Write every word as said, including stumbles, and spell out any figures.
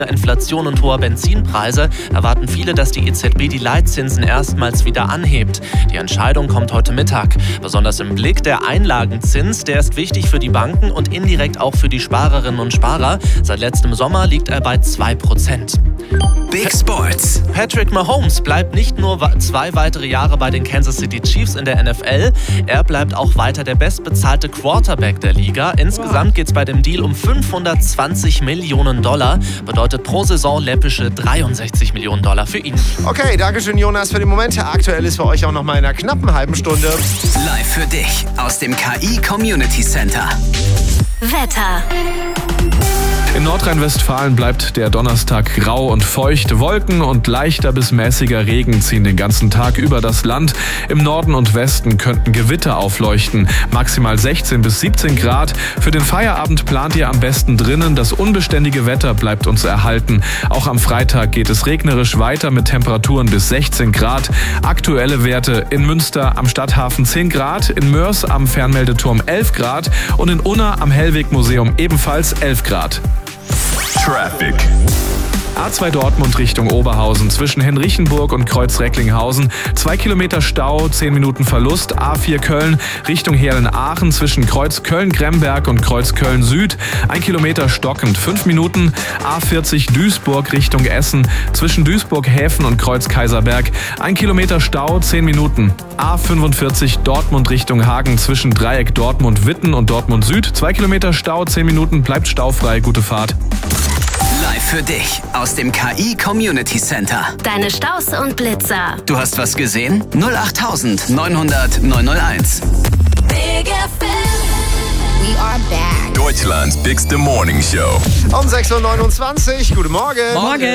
Inflation und hoher Benzinpreise erwarten viele, dass die E Z B die Leitzinsen erstmals wieder anhebt. Die Entscheidung kommt heute Mittag. Besonders im Blick der Einlagenzins, der ist wichtig für die Banken und indirekt auch für die Sparerinnen und Sparer. Seit letztem Sommer liegt er bei zwei Prozent. Big Sports. Patrick Mahomes bleibt nicht nur zwei weitere Jahre bei den Kansas City Chiefs in der N F L, er bleibt auch weiter der bestbezahlte Quarterback der Liga. Insgesamt geht es bei dem Deal um fünfhundertzwanzig Millionen Dollar, bedeutet pro Saison läppische dreiundsechzig Millionen Dollar für ihn. Okay, danke schön Jonas für den Moment. Aktuell ist für euch auch noch mal in einer knappen halben Stunde. Live für dich aus dem K I Community Center. Wetter. In Nordrhein-Westfalen bleibt der Donnerstag grau und feucht. Wolken und leichter bis mäßiger Regen ziehen den ganzen Tag über das Land. Im Norden und Westen könnten Gewitter aufleuchten. Maximal sechzehn bis siebzehn Grad. Für den Feierabend plant ihr am besten drinnen. Das unbeständige Wetter bleibt uns erhalten. Auch am Freitag geht es regnerisch weiter mit Temperaturen bis sechzehn Grad. Aktuelle Werte: in Münster am Stadthafen zehn Grad, in Mörs am Fernmeldeturm elf Grad und in Unna am Hellwegmuseum ebenfalls elf Grad. Traffic. A zwei Dortmund Richtung Oberhausen zwischen Henrichenburg und Kreuz-Recklinghausen. Zwei Kilometer Stau, zehn Minuten Verlust. A vier Köln Richtung Heerlen-Aachen zwischen Kreuz Köln-Gremberg und Kreuz Köln-Süd. Ein Kilometer stockend, fünf Minuten. A vierzig Duisburg Richtung Essen zwischen Duisburg-Häfen und Kreuz Kaiserberg. Ein Kilometer Stau, zehn Minuten. A fünfundvierzig Dortmund Richtung Hagen zwischen Dreieck Dortmund-Witten und Dortmund-Süd. Zwei Kilometer Stau, zehn Minuten, bleibt staufrei. Gute Fahrt. Live für dich aus dem K I Community Center. Deine Staus und Blitzer. Du hast was gesehen? null acht neun hundert neun null eins. Big F M. We are back. Deutschlands bigste Morning Show. Um sechs Uhr neunundzwanzig. Guten Morgen. Morgen.